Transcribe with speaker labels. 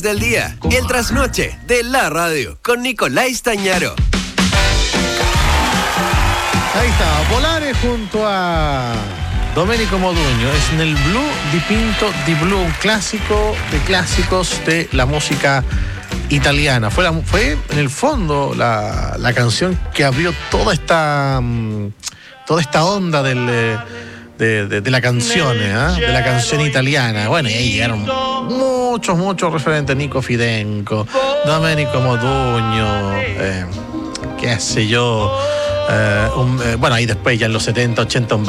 Speaker 1: del día, el trasnoche de la radio con Nicolás Tañaro.
Speaker 2: Ahí está, Volare junto a Domenico Modugno. Es en el Blue Dipinto di Blu, un clásico de clásicos de la música italiana. Fue en el fondo la canción que abrió toda esta onda de la canción, de la canción italiana. Bueno, y ahí llegaron muchos referentes: Nico Fidenco, Domenico Modugno, qué sé yo. Bueno, ahí después ya en los 70, 80,